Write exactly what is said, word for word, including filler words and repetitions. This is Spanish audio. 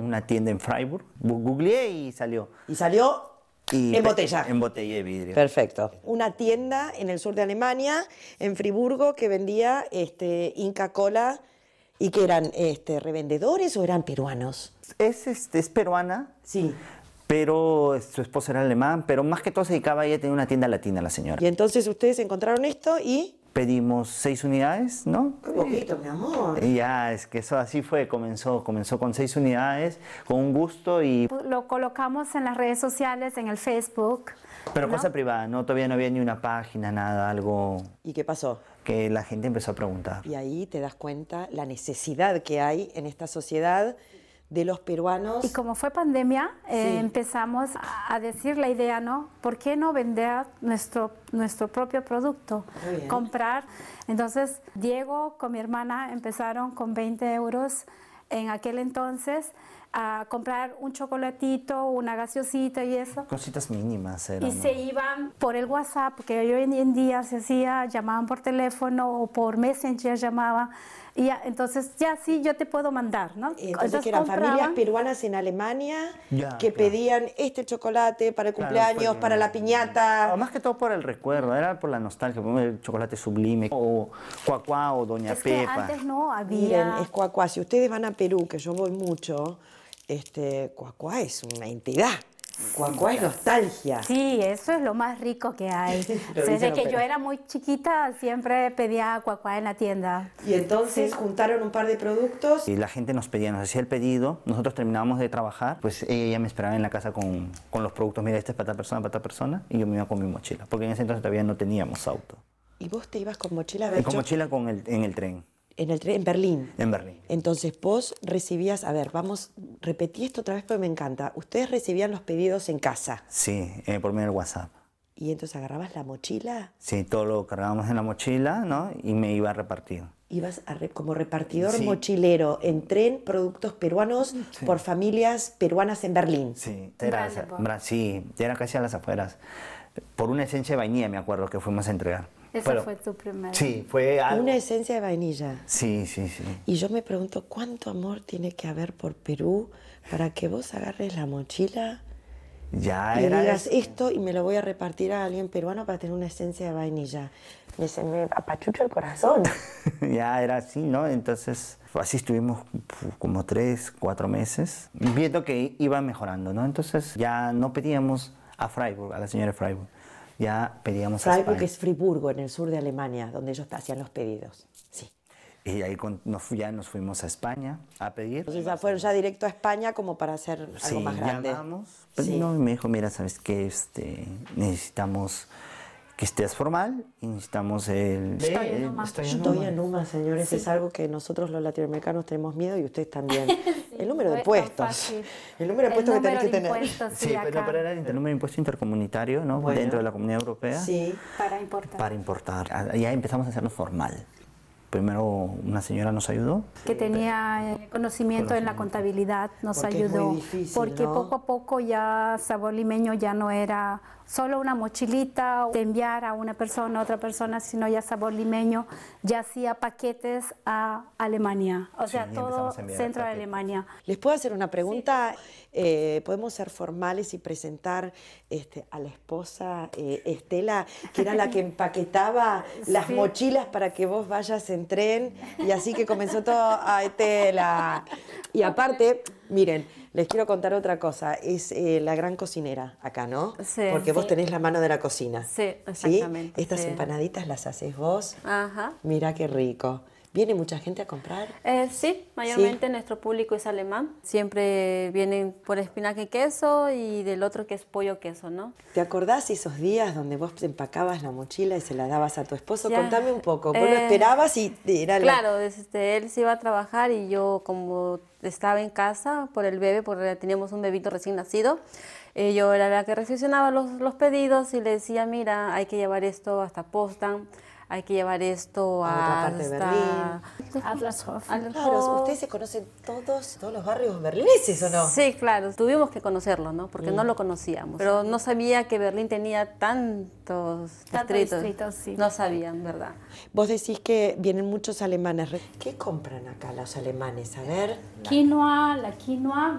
una tienda en Freiburg. Bu- Googleé y salió. Y salió Y en pe- botella. En botella de vidrio. Perfecto. Una tienda en el sur de Alemania, en Friburgo, que vendía este, Inca Kola y que eran este, revendedores o eran peruanos. Es, este, es peruana, Sí. pero su esposo era alemán, pero más que todo se dedicaba a ella a tener una tienda latina, la señora. Y entonces ustedes encontraron esto y... Pedimos seis unidades, ¿no? Qué poquito, mi amor. Y ya, es que eso así fue, comenzó, comenzó con seis unidades, con un gusto y... Lo colocamos en las redes sociales, en el Facebook. Pero ¿no? cosa privada, ¿no? Todavía no había ni una página, nada, algo ¿Y qué pasó? que la gente empezó a preguntar. Y ahí te das cuenta la necesidad que hay en esta sociedad de los peruanos. Y como fue pandemia, eh, Sí. empezamos a a decir la idea, ¿no? ¿Por qué no vender nuestro, nuestro propio producto? Muy bien. Comprar. Entonces, Diego con mi hermana empezaron con veinte euros en aquel entonces a comprar un chocolatito, una gaseosita y eso. Cositas mínimas eran, Y ¿no? se iban por el WhatsApp, porque hoy en día se hacía, llamaban por teléfono o por Messenger llamaban. Y ya, entonces ya sí, yo te puedo mandar, ¿no? Entonces, que eran compraban. familias peruanas en Alemania Ya, que claro. pedían este chocolate para el Claro, cumpleaños, fue- para la piñata. Ah, más que todo por el recuerdo, era por la nostalgia, por el chocolate sublime, o Cuacuá o Doña Es que Pepa. antes no Miren, había... es Cuacuá. Si ustedes van a Perú, que yo voy mucho, este, Cuacuá es una entidad. Cuacuá es nostalgia. Sí, eso es lo más rico que hay. Lo Desde dicen, que pero- yo era muy chiquita siempre pedía cuacuá en la tienda. Y entonces juntaron un par de productos. Y la gente nos pedía, nos hacía el pedido, nosotros terminábamos de trabajar, pues ella me esperaba en la casa con, con los productos, mira, este es para tal persona, para tal persona, y yo me iba con mi mochila, porque en ese entonces todavía no teníamos auto. Y vos te ibas con mochila a Y ver, con yo- mochila con el, en el tren, en el tren en Berlín. en Berlín. Entonces vos recibías, a ver, vamos, repetí esto otra vez porque me encanta. Ustedes recibían los pedidos en casa Sí, eh, por medio del WhatsApp. y entonces agarrabas la mochila, Sí, todo lo cargábamos en la mochila, ¿no? Y me iba a repartir. ibas a re- como repartidor Sí. mochilero en tren productos peruanos por familias peruanas en Berlín. Sí, era, Brandenburg. Bra- sí, era casi a las afueras. Por una esencia de vainilla me acuerdo que fuimos a entregar. Esa Pero- fue tu primera. Sí, fue algo. Una esencia de vainilla. Sí, sí, sí. Y yo me pregunto, ¿cuánto amor tiene que haber por Perú para que vos agarres la mochila Ya y era digas es- esto y me lo voy a repartir a alguien peruano para tener una esencia de vainilla? Me, se me apachucha el corazón. ya era así, ¿no? Entonces, así estuvimos fu- como tres, cuatro meses, viendo que iba mejorando, ¿no? Entonces, ya no pedíamos a Freiburg, a la señora Freiburg, ya pedíamos a Freiburg España. es Friburgo, en el sur de Alemania, donde ellos hacían los pedidos. Sí. Y ahí con- nos, fu- ya nos fuimos a España a pedir. Entonces ya fueron ya directo a España como para hacer algo Sí, más grande. llamamos, pues, Sí. no, y me dijo, mira, ¿sabes qué? Este, necesitamos que estés formal y necesitamos el... Estoy en el- Numa. estoy en Estoy Numa. en Numa, señores, es algo que nosotros los latinoamericanos tenemos miedo y ustedes también. el número de no es tan puestos. fácil. El número de El puestos que número tenés que de tener. impuestos, sí, Sí, acá, pero, pero era el número de impuesto intercomunitario, ¿no? Bueno. Dentro de la Comunidad Europea. Sí. para importar. Para importar. Ah, Ya empezamos a hacerlo formal. Primero una señora nos ayudó. Que tenía eh, conocimiento en la contabilidad, nos Porque es muy ayudó. difícil, porque ¿no? poco a poco ya Sabor Limeño ya no era solo una mochilita de enviar a una persona a otra persona, sino ya Sabor Limeño ya hacía paquetes a Alemania. O Sí, sea, ya todo empezamos a enviar centro de paquetes. Alemania. ¿Les puedo hacer una pregunta? Eh, ¿Podemos ser formales y presentar este, a la esposa eh, Estela, que era la que empaquetaba las Sí. mochilas para que vos vayas en tren? Y así que comenzó todo a Estela. Y aparte, miren, les quiero contar otra cosa. Es eh, la gran cocinera acá, ¿no? Sí, Porque vos sí. tenés la mano de la cocina. Sí, exactamente, Estas sí. empanaditas las haces vos. Ajá. Mira qué rico. ¿Viene mucha gente a comprar? Eh, sí, mayormente nuestro público es alemán. Siempre vienen por espinaca y queso y del otro que es pollo queso, ¿no? ¿Te acordás esos días donde vos empacabas la mochila y se la dabas a tu esposo? Ya. Contame un poco. Vos lo Eh, esperabas y era la... Claro, este, él se iba a trabajar y yo como estaba en casa por el bebé, porque teníamos un bebito recién nacido, eh, yo era la que recepcionaba los, los pedidos y le decía, mira, hay que llevar esto hasta Potsdam, hay que llevar esto A otra parte de hasta... Adlershof. Claro, ustedes se conocen todos, todos los barrios berlineses, ¿o no? Sí, claro, tuvimos que conocerlo, ¿no? Porque Mm. no lo conocíamos. Pero no sabía que Berlín tenía tantos Tantos distritos. distritos, sí. No sabían, ¿verdad? Vos decís que vienen muchos alemanes. ¿Qué compran acá los alemanes? A ver. Quinoa, la quinoa